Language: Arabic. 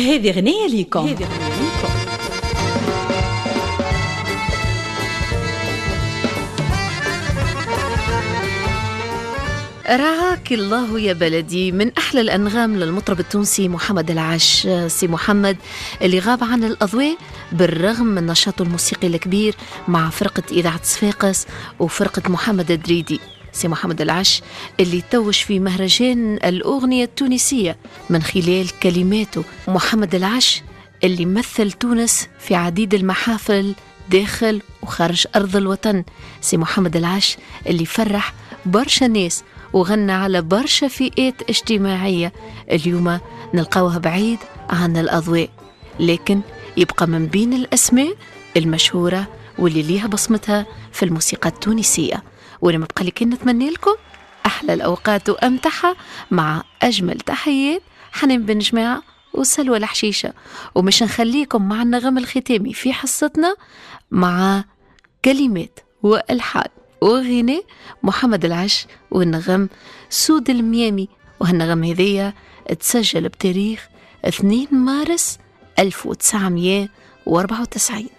هذه غنية ليكم. رعاك الله يا بلدي من أحلى الأنغام للمطرب التونسي محمد العش. سي محمد اللي غاب عن الأضواء بالرغم من نشاطه الموسيقي الكبير مع فرقة إذاعة صفاقس وفرقة محمد الدريدي. سي محمد العش اللي توج في مهرجان الأغنية التونسية من خلال كلماته. محمد العش اللي مثل تونس في عديد المحافل داخل وخارج أرض الوطن. سي محمد العش اللي فرح برشا ناس وغنى على برشا فئات اجتماعية اليوم نلقاوها بعيد عن الأضواء، لكن يبقى من بين الأسماء المشهورة واللي ليها بصمتها في الموسيقى التونسية. ولما بقى لي كن نتمنى لكم أحلى الأوقات وأمتعها مع أجمل تحيات حنان بن جماعة وسلوى الحشيشة. ومش نخليكم مع النغم الختامي في حصتنا مع كلمات وألحان وغناء محمد العش والنغم سود الميامي. وهالنغم هذية تسجل بتاريخ 2 مارس 1994.